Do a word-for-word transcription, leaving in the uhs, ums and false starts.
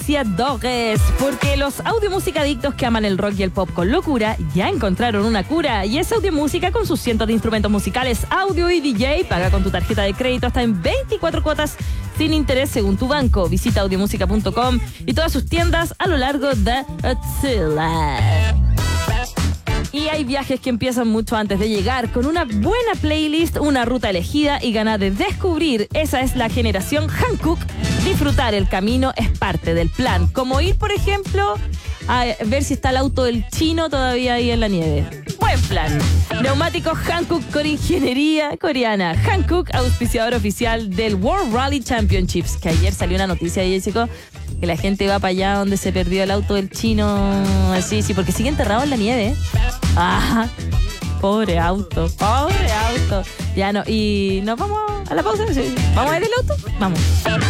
Dores, porque los audiomúsica adictos que aman el rock y el pop con locura ya encontraron una cura, y es audiomúsica con sus cientos de instrumentos musicales, audio y D J. Paga con tu tarjeta de crédito hasta en veinticuatro cuotas sin interés según tu banco. Visita audiomúsica punto com y todas sus tiendas a lo largo de Chile. Y hay viajes que empiezan mucho antes de llegar, con una buena playlist, una ruta elegida y ganas de descubrir. Esa es la generación Hankook. Disfrutar el camino es parte del plan. Como ir, por ejemplo, a ver si está el auto del chino todavía ahí en la nieve. Buen plan. Neumáticos Hankook con ingeniería coreana. Hankook, auspiciador oficial del World Rally Championships. Que ayer salió una noticia de Jessica que la gente va para allá donde se perdió el auto del chino. Así, sí, porque sigue enterrado en la nieve. Ah, pobre auto, pobre auto. Ya no, y nos vamos a la pausa. ¿Sí? ¿Vamos a ver el auto? Vamos.